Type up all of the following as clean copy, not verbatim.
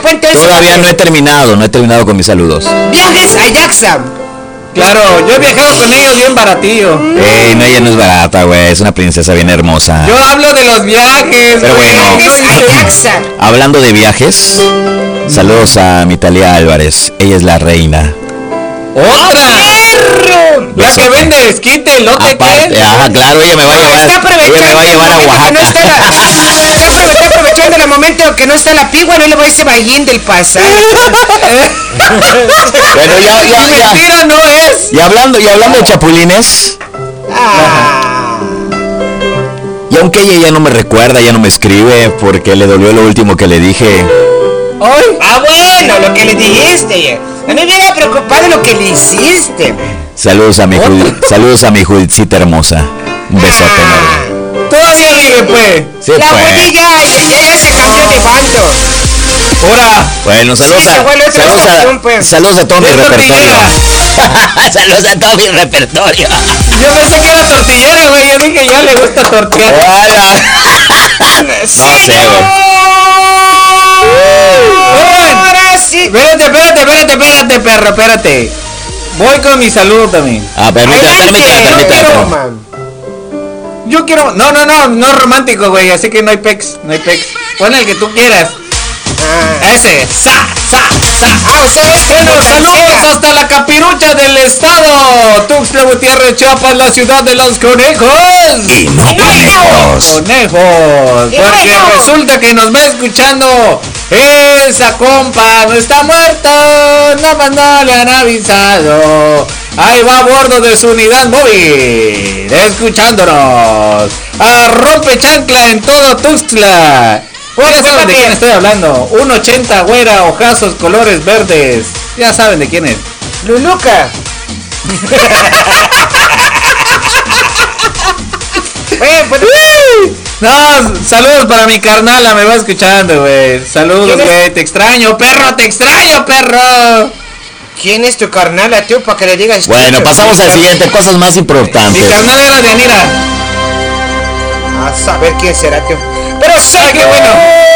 pues entonces. Todavía no he terminado con mis saludos. Viajes a Jackson. Claro, yo he viajado con ellos bien baratillo. No, ella no es barata, güey, es una princesa bien hermosa. Yo hablo de los viajes. Pero bueno. Viajes a Jackson. Hablando de viajes, saludos a mi Talia Álvarez, ella es la reina. ¡Otra! ¡Perro! La que vende esquite, elote, Aparte, ¿qué? ajá, claro, ella me va a llevar, Está a Oaxaca. Está aprovechando el momento que no está la pigua, no le voy a ese ballín del pasado. Bueno, ya. Mentira no es. Y hablando de chapulines, y aunque ella ya no me recuerda, ya no me escribe, porque le dolió lo último que le dije. ¡Ay! Ah, bueno, lo que le dijiste. A mí me hubiera preocupado lo que le hiciste. Saludos a mi Judicita hermosa. Un besote enorme. Todavía vive, pues. Sí, La pues. Wendy ya se cambió de bando. Ahora. Bueno, saludos Sí, se fue la otra estación, pues. saludos a todo mi Es repertorio. Saludos a todo mi repertorio. Yo pensé que era tortillera, güey. Yo dije, ya le gusta tortear. No sé, güey. Ahora sí. Espérate, perro, espérate. Voy con mi saludo también. Permítame. Yo quiero. No romántico, güey. Así que no hay pex. Pon el que tú quieras. Ese. Bueno, saludos hasta la capirucha del estado. Tuxtla Gutiérrez, Chiapas, la ciudad de los conejos. Y no conejos. Conejos. Porque resulta que nos va escuchando. Esa compa no está muerto. Nada más no le han avisado. Ahí va a bordo de su unidad móvil, escuchándonos. A rompe chancla en todo Tuxtla. Ya saben de quién estoy hablando. 1.80, güera, ojazos, colores verdes. Ya saben de quién es. Luluca. No, saludos para mi carnala, me va escuchando, güey. Saludos, güey, te extraño, perro. ¿Quién es tu carnala, tío, para que le digas? Bueno, pasamos al siguiente, cosas más Mi importantes. carnala era de Anira. A saber quién será, tío. Pero Qué bueno.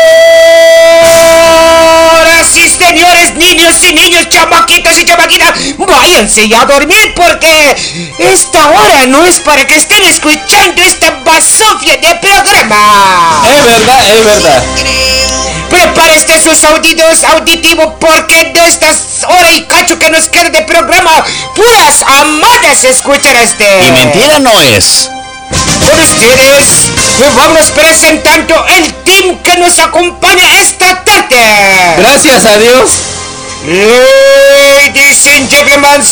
ahora sí, señores, niños y niños, chamaquitos y chamaquitas, váyanse ya a dormir porque esta hora no es para que estén escuchando esta basofia de programa. Es verdad. Prepare sus auditos auditivos porque de estas horas y cacho que nos queda de programa, puras amadas escuchan Y mentira no es. Con ustedes vamos presentando el team que nos acompaña esta tarde. Gracias a Dios. Ladies and gentlemen,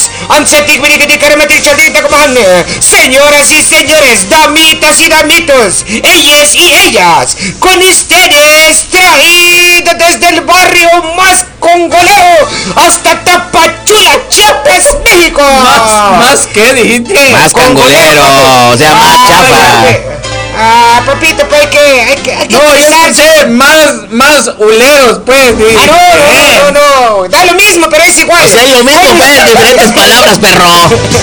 señoras y señores, damitas y damitos, ellas y ellas, con ustedes traído desde el barrio más congolero hasta Tapachula, Chiapas, México. Más que dijiste. Más congolero, o sea, más chapa. Papito, pues hay que No, yo escuché más uleros, pues. No, da lo mismo, pero es igual. O sea, lo mismo, pues, diferentes palabras, perro.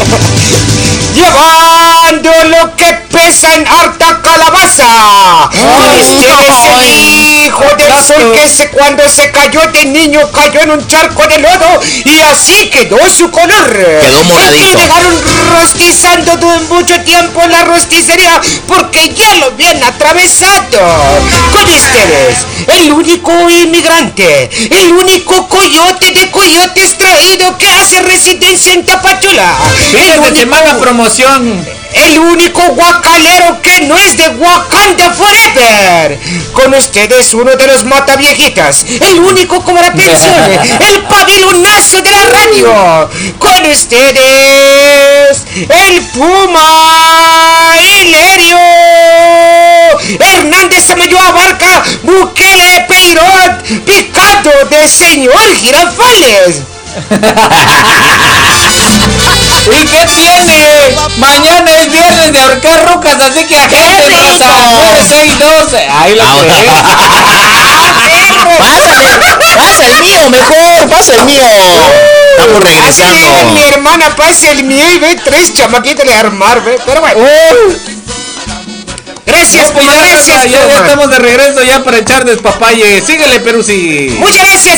Llevando lo que pesa en harta calabaza. Este es el hijo del sol que cuando se cayó de niño cayó en un charco de lodo y así quedó su color. Quedó moradito. Y lo dejaron rostizando mucho tiempo en la rosticería porque ya lo habían atravesado. Con ustedes, el único inmigrante, el único coyote de coyotes traído que hace residencia en Tapachula. Fíjate, único- semana promoción. el único guacalero que no es de Wakanda Forever. Con ustedes uno de los mataviejitas, el único como la pensión, el pavilonazo de la radio. Con ustedes el Puma Hilerio Hernández Amayo Abarca Bukele Peirot Picado de señor Girafales. ¿Y qué tiene? Mañana es viernes de ahorcar rucas, así que agente casa 962. Ahí lo que Pasa el mío, mejor, pasa el mío. Estamos regresando. Mi hermana pasa el mío y ve 3 chamaquitos de armar, ve. Pero bueno. Gracias, pues Puma, gracias, ya Puma. estamos de regreso ya para echar despapalle. Síguele, Perusi. Muchas gracias,